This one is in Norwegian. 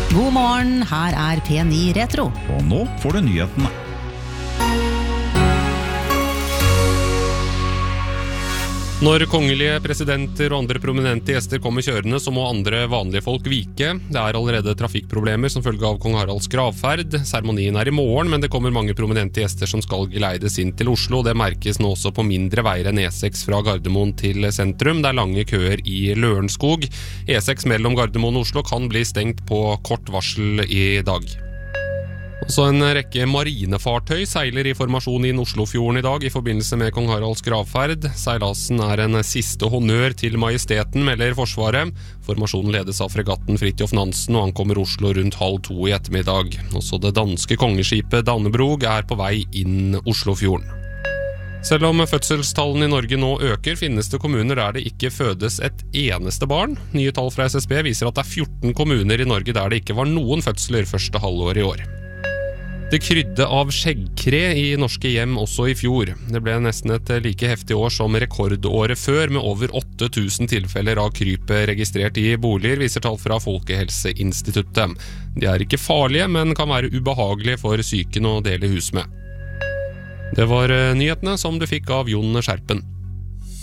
God morgen, her P9 Retro. Og nå får du nyhetene. Når kongelige presidenter og andre prominente gjester kommer kjørende, så må andre vanlige folk vike. Det allerede trafikkproblemer som følge av kong Haralds gravferd. Seremonien I morgen, men det kommer mange prominente gjester som skal geleides inn til Oslo. Det merkes nå også på mindre veier enn E6 fra Gardermoen til sentrum. Det lange køer I Lørenskog. E6 mellom Gardermoen og Oslo kan bli stengt på kort varsel I dag. Så en rekke marinefartøy seiler I formasjon inn Oslofjorden I dag I forbindelse med kong Haralds gravferd. Seilasen en siste honnør til majesteten, melder Forsvaret. Formasjonen ledes av fregatten Fridtjof Nansen og ankommer Oslo rundt 1:30 I ettermiddag. Også det danske kongeskipet Dannebrog på vei inn Oslofjorden. Selv om fødselstallene I Norge nå øker, finnes det kommuner der det ikke fødes et eneste barn. Nye tall fra SSB viser at det 14 kommuner I Norge der det ikke var noen fødsler første halvår I år. Det krydde av skjeggkre I norske hjem også I fjor. Det ble nesten et like heftig år som rekordåret før, med over 8000 tilfeller av krypet registrert I boliger, viser tall fra Folkehelseinstituttet. De ikke farlige, men kan være ubehagelige for syken å dele hus med. Det var nyhetene som du fikk av Jon Skjerpen.